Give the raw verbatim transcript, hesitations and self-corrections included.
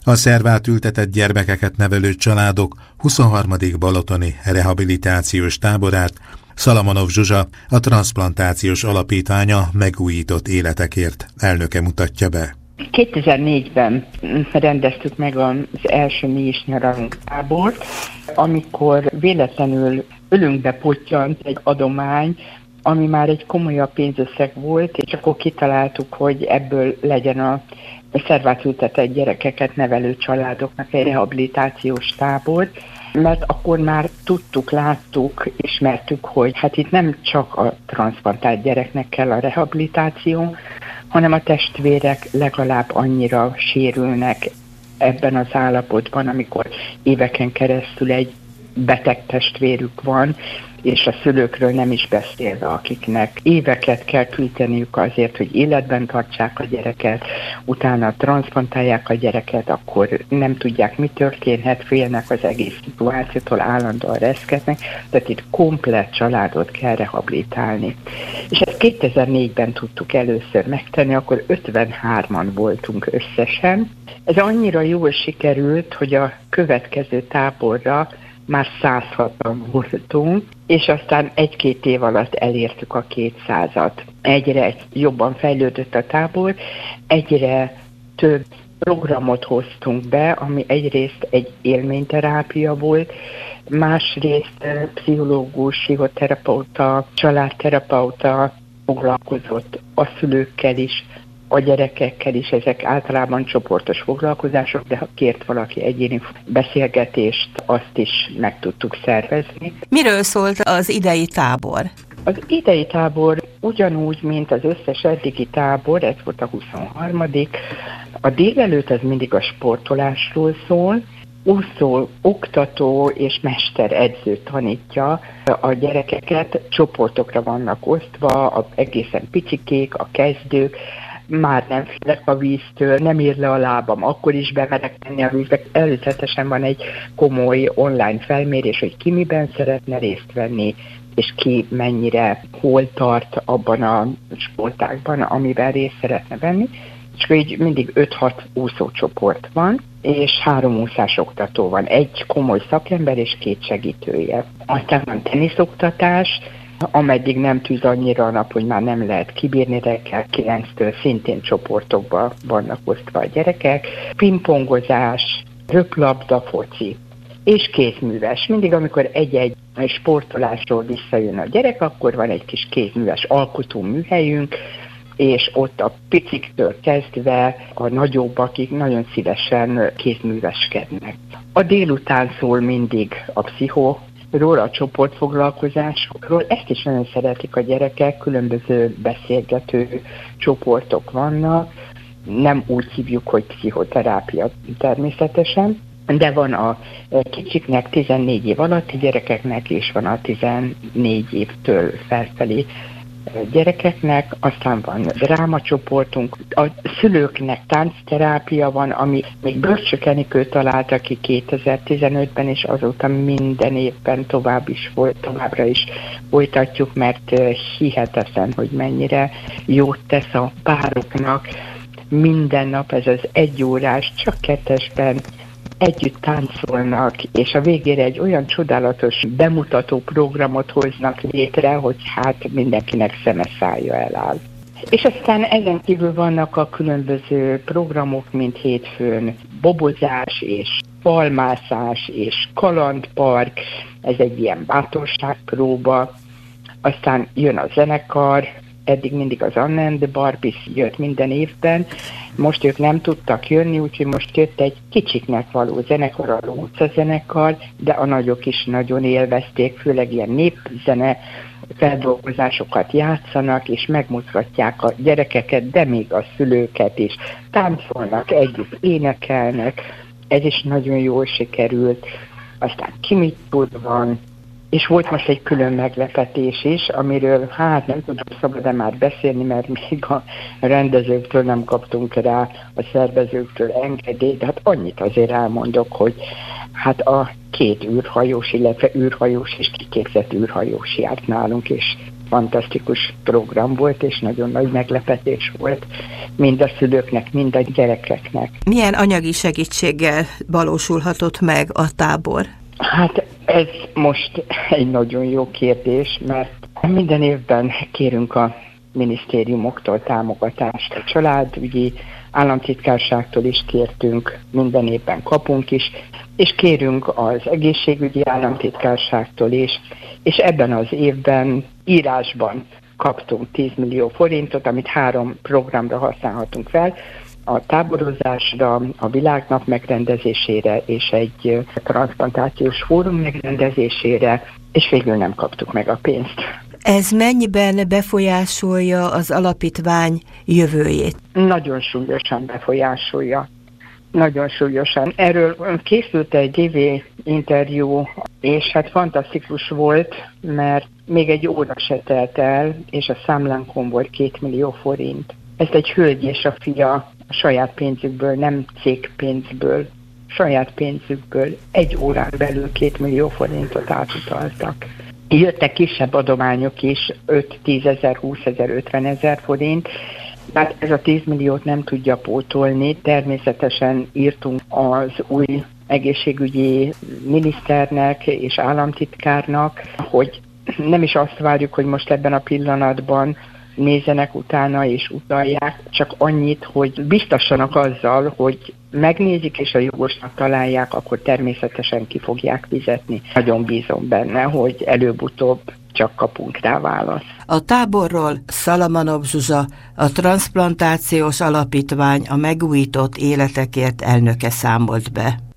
A szervát ültetett gyermekeket nevelő családok huszonharmadik balatoni rehabilitációs táborát Szalamonov Zsuzsa, a Transzplantációs Alapítványa Megújított Életekért elnöke mutatja be. kétezer-négyben rendeztük meg az első Mi is nyaralunk tábort, amikor véletlenül ölünkbe pottyant egy adomány, ami már egy komolyabb pénzösszeg volt, és akkor kitaláltuk, hogy ebből legyen a szervát ültetett gyerekeket nevelő családoknak egy rehabilitációs tábor, mert akkor már tudtuk, láttuk, ismertük, hogy hát itt nem csak a transzplantált gyereknek kell a rehabilitáció, hanem a testvérek legalább annyira sérülnek ebben az állapotban, amikor éveken keresztül egy beteg testvérük van, és a szülőkről nem is beszélve, akiknek éveket kell küldeniük azért, hogy életben tartsák a gyereket, utána transzplantálják a gyereket, akkor nem tudják, mi történhet, félnek az egész szituációtól, állandóan reszketnek, tehát itt komplett családot kell rehabilitálni. És ezt kétezer-négyben tudtuk először megtenni, akkor ötvenhárman voltunk összesen. Ez annyira jól sikerült, hogy a következő táborra már százhatan voltunk, és aztán egy-két év alatt elértük a kétszázat. Egyre jobban fejlődött a tábor, egyre több programot hoztunk be, ami egyrészt egy élményterápia volt, másrészt pszichológus, pszichoterapeuta, családterapeuta foglalkozott a szülőkkel is, a gyerekekkel is, ezek általában csoportos foglalkozások, de ha kért valaki egyéni beszélgetést, azt is meg tudtuk szervezni. Miről szólt az idei tábor? Az idei tábor ugyanúgy, mint az összes eddigi tábor, ez volt a huszonharmadik A délelőtt az mindig a sportolásról szól, úszó, oktató és mesteredző tanítja a gyerekeket, csoportokra vannak osztva, a egészen picikék, a kezdők, már nem félek a víztől, nem ír le a lábam, akkor is bemerek menni a vízbe. Előzetesen van egy komoly online felmérés, hogy ki miben szeretne részt venni, és ki mennyire hol tart abban a sportágban, amiben részt szeretne venni. És így mindig öt-hat úszócsoport van, és három úszás oktató van, egy komoly szakember és két segítője. Aztán van teniszoktatás, ameddig nem tűz annyira a nap, hogy már nem lehet kibírni, reggel kilenctől szintén csoportokban vannak osztva a gyerekek, pingpongozás, röplabda, foci és kézműves. Mindig, amikor egy-egy sportolásról visszajön a gyerek, akkor van egy kis kézműves alkotó műhelyünk, és ott a piciktől kezdve a nagyobb, akik nagyon szívesen kézműveskednek. A délután szól mindig a pszicho, ról, a csoportfoglalkozásokról. Ezt is nagyon szeretik a gyerekek, különböző beszélgető csoportok vannak. Nem úgy hívjuk, hogy pszichoterápia természetesen, de van a kicsiknek tizennégy év alatti gyerekeknek, és van a tizennégy évtől felfelé gyerekeknek, aztán van drámacsoportunk, a szülőknek táncterápia van, ami még Börcsök Enikő találta ki kétezer-tizenötben, és azóta minden évben tovább is volt, továbbra is folytatjuk, mert hihetetlen, hogy mennyire jót tesz a pároknak. Minden nap ez az egy órás, csak kettesben együtt táncolnak, és a végére egy olyan csodálatos bemutató programot hoznak létre, hogy hát mindenkinek szeme szája eláll. És aztán ezen kívül vannak a különböző programok, mint hétfőn bobozás és falmászás és kalandpark, ez egy ilyen bátorságpróba, aztán jön a zenekar, eddig mindig az Anna and the Barbies jött minden évben, most ők nem tudtak jönni, úgyhogy most jött egy kicsiknek való zenekar, a Lóca zenekar, de a nagyok is nagyon élvezték, főleg ilyen népzene feldolgozásokat játszanak, és megmutatják a gyerekeket, de még a szülőket is. Táncolnak együtt, énekelnek, ez is nagyon jól sikerült. Aztán ki mit tud van, és volt most egy külön meglepetés is, amiről hát nem tudom, szabad-e már beszélni, mert még a rendezőktől nem kaptunk rá, a szervezőktől engedélyt, de hát annyit azért elmondok, hogy hát a két űrhajós, illetve űrhajós és kiképzett űrhajós járt nálunk, és fantasztikus program volt, és nagyon nagy meglepetés volt mind a szülőknek, mind a gyerekeknek. Milyen anyagi segítséggel valósulhatott meg a tábor? Hát ez most egy nagyon jó kérdés, mert minden évben kérünk a minisztériumoktól támogatást. A családügyi államtitkárságtól is kértünk, minden évben kapunk is, és kérünk az egészségügyi államtitkárságtól is, és ebben az évben írásban kaptunk tíz millió forintot, amit három programra használhatunk fel, a táborozásra, a világnap megrendezésére és egy transzplantációs fórum megrendezésére, és végül nem kaptuk meg a pénzt. Ez mennyiben befolyásolja az alapítvány jövőjét? Nagyon súlyosan befolyásolja. Nagyon súlyosan. Erről készült egy té vé interjú, és hát fantasztikus volt, mert még egy óra se telt el, és a számlánkon volt két millió forint. Ezt egy hölgy és a fia a saját pénzükből, nem cégpénzből, saját pénzükből egy órán belül két millió forintot átutaltak. Jöttek kisebb adományok is, öt-tízezer, húszezer, ötvenezer forint, hát ez a tíz milliót nem tudja pótolni. Természetesen írtunk az új egészségügyi miniszternek és államtitkárnak, hogy nem is azt várjuk, hogy most ebben a pillanatban nézzenek utána és utalják, csak annyit, hogy biztosanak azzal, hogy megnézik és a jogosnak találják, akkor természetesen ki fogják fizetni. Nagyon bízom benne, hogy előbb-utóbb csak kapunk rá választ. A táborról Szalamanov Zsuzsa, a Transzplantációs Alapítvány a megújított életekért elnöke számolt be.